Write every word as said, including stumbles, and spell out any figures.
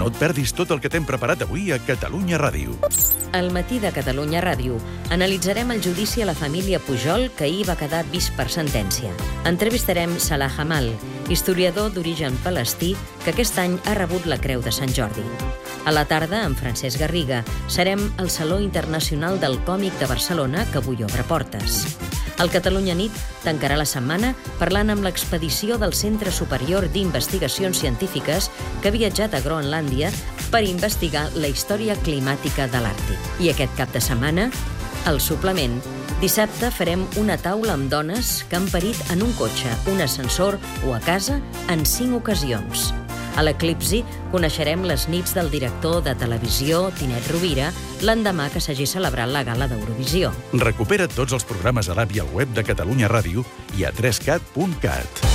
No et perdis tot el que t'hem preparat avui a Catalunya Ràdio. Al matí de Catalunya Ràdio analitzarem el judici a la família Pujol que ahir va quedar vist per sentència. Entrevistarem Salah Jamal, historiador d'origen palestí que aquest any ha rebut la Creu de Sant Jordi. A la tarda, amb Francesc Garriga, serem al Saló Internacional del Còmic de Barcelona, que avui obre portes. El Catalunya Nit tancarà la setmana parlant amb l'expedició del Centre Superior d'Investigacions Científiques que ha viatjat a Groenlàndia per investigar la història climàtica de l'Àrtic. I aquest cap de setmana, al suplement, dissabte farem una taula amb dones que han parit en un cotxe, un ascensor o a casa en cinc ocasions. A l'Eclipsi coneixerem les nits del director de televisió, Tinet Rovira, l'endemà que s'hagi celebrat la gala d'Eurovisió. Recupera tots els programes a l'app i al web de Catalunya Ràdio i a tres cat punt cat.